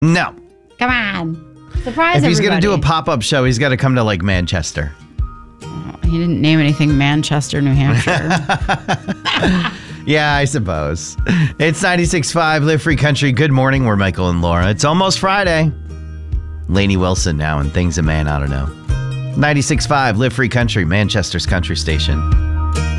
No. Come on. Surprise If he's everybody. going to do a pop-up show, he's got to come to like Manchester. He didn't name anything Manchester, New Hampshire. Yeah, I suppose. It's 96.5 Live Free Country. Good morning. We're Michael and Laura. It's almost Friday. Lainey Wilson now and Things a Man Ought to Know. 96.5 Live Free Country, Manchester's country station.